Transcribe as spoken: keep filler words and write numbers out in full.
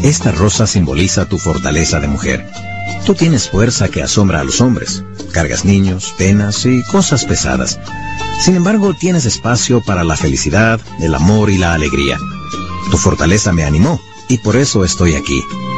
Esta rosa simboliza tu fortaleza de mujer. Tú tienes fuerza que asombra a los hombres. Cargas niños, penas y cosas pesadas. Sin embargo, tienes espacio para la felicidad, el amor y la alegría. Tu fortaleza me animó y por eso estoy aquí.